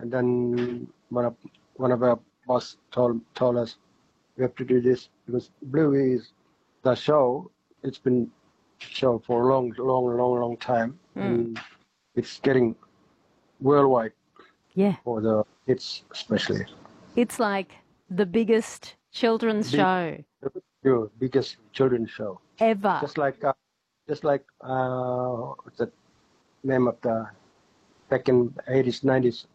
And then one of our boss told us we have to do this because Bluey is the show. It's been show for a long time, and it's getting worldwide. Yeah. For the kids especially. It's like the biggest children's show. The biggest children's show. Ever. Just like what's the name of the back in 80s, 90s,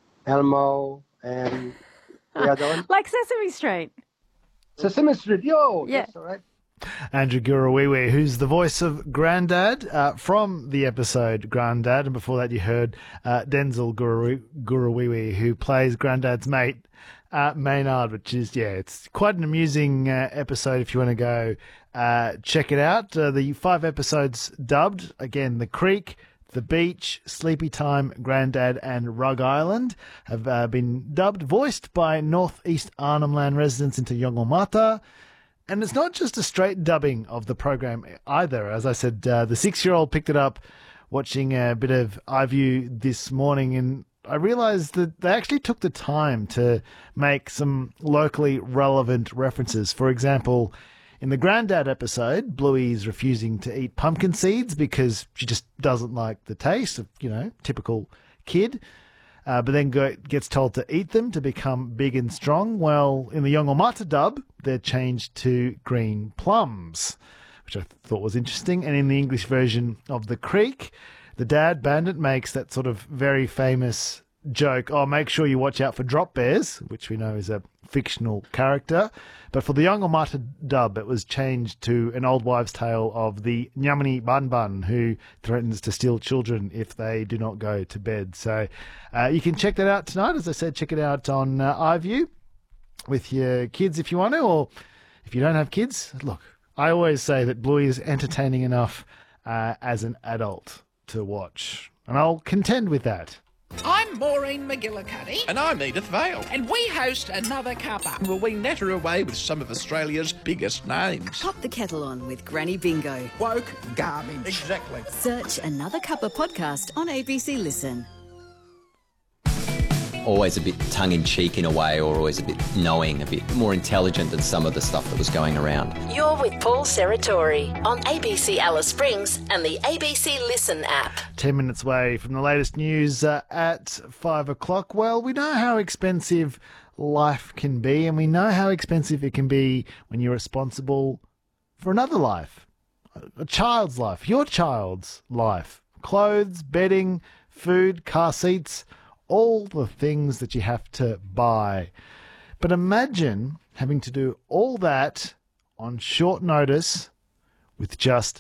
Elmo and the other one? Like Sesame Street. Sesame Street, yo! Yeah. That's all right. Andrew Gurawiwi, who's the voice of Grandad from the episode Grandad, and before that you heard Denzel Gurawiwi, who plays Grandad's mate, Maynard, which is, it's quite an amusing episode if you want to go check it out. The 5 episodes dubbed, again, The Creek, The Beach, Sleepy Time, Grandad and Rug Island have been dubbed, voiced by North East Arnhem Land residents into Yongolmata. And it's not just a straight dubbing of the program either. As I said, the 6-year-old picked it up watching a bit of iView this morning, and I realised that they actually took the time to make some locally relevant references. For example, in the Grandad episode, Bluey is refusing to eat pumpkin seeds because she just doesn't like the taste of, typical kid. But then gets told to eat them to become big and strong. Well, in the Yongolmata dub, they're changed to green plums, which I thought was interesting. And in the English version of The Creek, the dad bandit makes that sort of very famous joke, make sure you watch out for drop bears, which we know is a fictional character. But for the Yongolmata dub, it was changed to an old wives' tale of the Nyamani Banban, who threatens to steal children if they do not go to bed. So you can check that out tonight. As I said, check it out on iView with your kids if you want to, or if you don't have kids, look, I always say that Bluey is entertaining enough as an adult to watch, and I'll contend with that. I'm Maureen McGillicuddy. And I'm Edith Vale. And we host Another Cuppa. Well, we natter away with some of Australia's biggest names. Pop the kettle on with Granny Bingo. Woke garbage. Exactly. Search Another Cuppa podcast on ABC Listen. Always a bit tongue-in-cheek in a way, or always a bit knowing, a bit more intelligent than some of the stuff that was going around. You're with Paul Serratori on ABC Alice Springs and the ABC Listen app. 10 minutes away from the latest news at 5 o'clock. Well, we know how expensive life can be, and we know how expensive it can be when you're responsible for another life, a child's life, your child's life. Clothes, bedding, food, car seats, all the things that you have to buy. But imagine having to do all that on short notice with just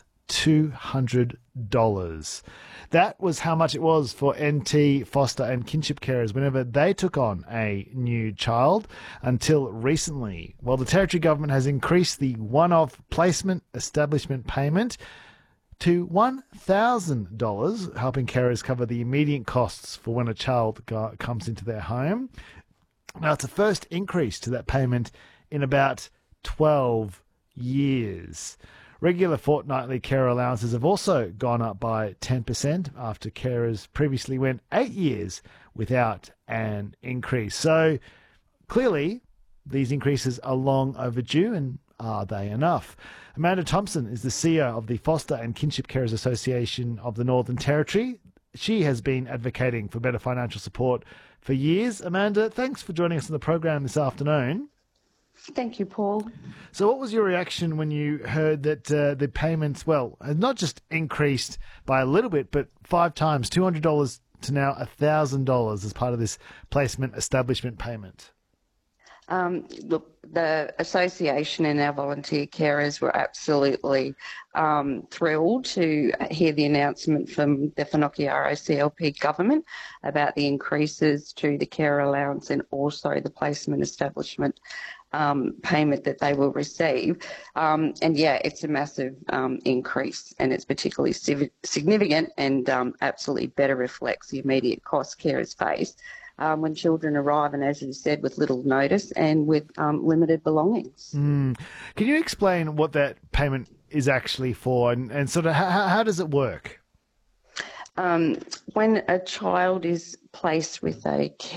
$200. That was how much it was for NT, foster and kinship carers whenever they took on a new child until recently. Well, the Territory Government has increased the one-off placement establishment payment to $1,000, helping carers cover the immediate costs for when a child comes into their home. Now, it's the first increase to that payment in about 12 years. Regular fortnightly carer allowances have also gone up by 10% after carers previously went 8 years without an increase. So clearly, these increases are long overdue, and are they enough? Amanda Thompson is the CEO of the Foster and Kinship Carers Association of the Northern Territory. She has been advocating for better financial support for years. Amanda, thanks for joining us on the program this afternoon. Thank you, Paul. So what was your reaction when you heard that the payments, had not just increased by a little bit, but 5 times, $200 to now $1,000 as part of this placement establishment payment? Look, the association and our volunteer carers were absolutely thrilled to hear the announcement from the Whanokiraro CLP government about the increases to the care allowance and also the placement establishment payment that they will receive. It's a massive increase, and it's particularly significant and absolutely better reflects the immediate costs carers face when children arrive, and as you said, with little notice and with limited belongings. Can you explain what that payment is actually for, and sort of how does it work? When a child is placed with a